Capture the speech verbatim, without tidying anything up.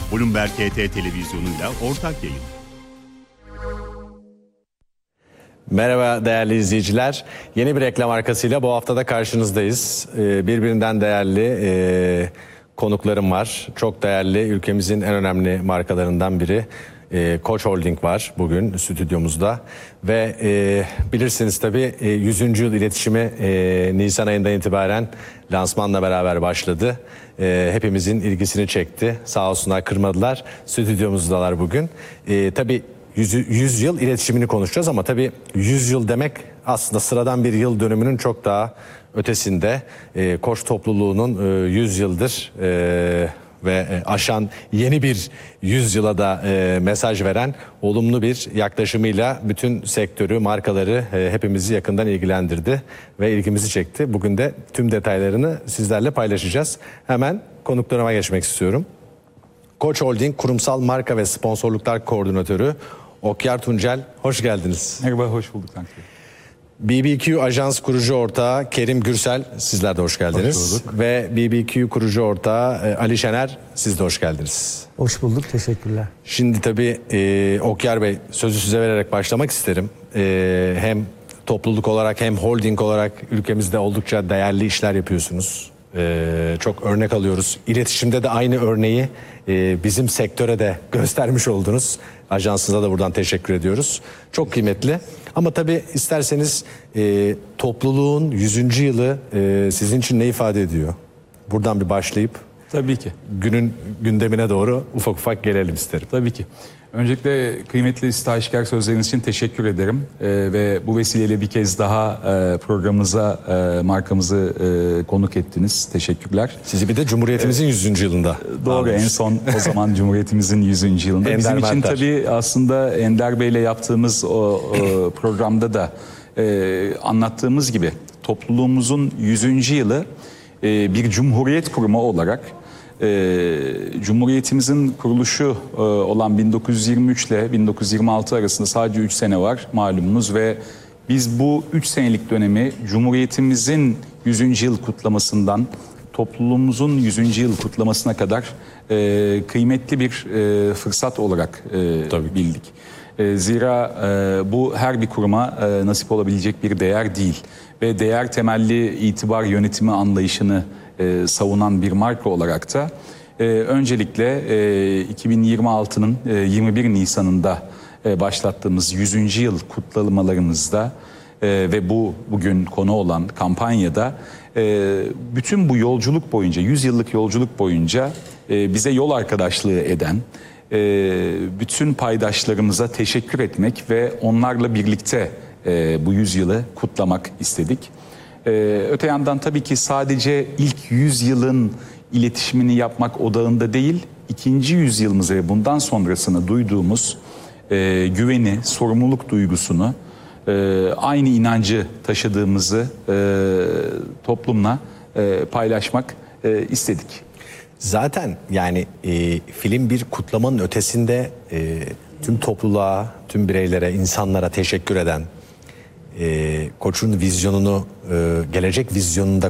Bloomberg H T televizyonuyla ortak yayın. Merhaba değerli izleyiciler. Yeni bir reklam arkasıyla bu haftada karşınızdayız. Ee, birbirinden değerli e, konuklarım var. Çok değerli, ülkemizin en önemli markalarından biri. E, Koç Holding var bugün stüdyomuzda. Ve e, bilirsiniz tabii e, yüzüncü yıl iletişimi e, Nisan ayından itibaren lansmanla beraber başladı. E, hepimizin ilgisini çekti. Sağ olsunlar, kırmadılar. Stüdyomuzdalar bugün. E, tabii yüz yıl iletişimini konuşacağız ama tabii yüz yıl demek aslında sıradan bir yıl dönümünün çok daha ötesinde. E, Koç topluluğunun e, yüz yıldır e, ve aşan yeni bir yüzyıla da e, mesaj veren olumlu bir yaklaşımıyla bütün sektörü, markaları e, hepimizi yakından ilgilendirdi ve ilgimizi çekti. Bugün de tüm detaylarını sizlerle paylaşacağız. Hemen konuklarıma geçmek istiyorum. Koç Holding Kurumsal Marka ve Sponsorluklar Koordinatörü Okyar Tuncel, hoş geldiniz. Merhaba, hoş bulduk. B B Q Ajans kurucu ortağı Kerim Gürsel, sizler de hoş geldiniz. Hoş bulduk. Ve B B Q kurucu ortağı Ali Şener, siz de hoş geldiniz. Hoş bulduk, teşekkürler. Şimdi tabii e, Okyar Bey, sözü size vererek başlamak isterim. E, hem topluluk olarak hem holding olarak ülkemizde oldukça değerli işler yapıyorsunuz. Ee, çok örnek alıyoruz. İletişimde de aynı örneği e, bizim sektöre de göstermiş oldunuz. Ajansınıza da buradan teşekkür ediyoruz. Çok kıymetli. Ama tabii isterseniz e, topluluğun yüzüncü yılı e, sizin için ne ifade ediyor? Buradan bir başlayıp Tabii ki. Günün gündemine doğru ufak ufak gelelim isterim. Tabii ki. Öncelikle kıymetli stajyer sözleriniz için teşekkür ederim. Ee, ve bu vesileyle bir kez daha e, programımıza, e, markamızı e, konuk ettiniz. Teşekkürler. Sizi bir de Cumhuriyetimizin ee, yüzüncü yılında. Doğru, almış. En son o zaman Cumhuriyetimizin yüzüncü yılında. Ender Bizim için Mertler. tabii aslında Ender Bey'le yaptığımız o, o programda da e, anlattığımız gibi topluluğumuzun yüzüncü yılı e, bir cumhuriyet kurumu olarak Ee, Cumhuriyetimizin kuruluşu e, olan bin dokuz yüz yirmi üç ile bin dokuz yüz yirmi altı arasında sadece üç sene var malumunuz ve biz bu üç senelik dönemi Cumhuriyetimizin yüzüncü yıl kutlamasından topluluğumuzun yüzüncü yıl kutlamasına kadar e, kıymetli bir e, fırsat olarak e, bildik. E, zira e, bu her bir kuruma e, nasip olabilecek bir değer değil ve değer temelli itibar yönetimi anlayışını E, savunan bir marka olarak da e, öncelikle e, iki bin yirmi altının e, yirmi bir Nisan'ında e, başlattığımız yüzüncü yıl kutlamalarımızda e, ve bu bugün konu olan kampanyada e, bütün bu yolculuk boyunca, yüz yıllık yolculuk boyunca e, bize yol arkadaşlığı eden e, bütün paydaşlarımıza teşekkür etmek ve onlarla birlikte e, bu yüzyılı kutlamak istedik. Ee, öte yandan tabii ki sadece ilk yüzyılın iletişimini yapmak odağında değil, ikinci yüzyılımızı ve bundan sonrasını duyduğumuz e, güveni, sorumluluk duygusunu, e, aynı inancı taşıdığımızı e, toplumla e, paylaşmak e, istedik. Zaten yani e, film bir kutlamanın ötesinde e, tüm topluluğa, tüm bireylere, insanlara teşekkür eden, e, Koç'un vizyonunu, e, gelecek vizyonunda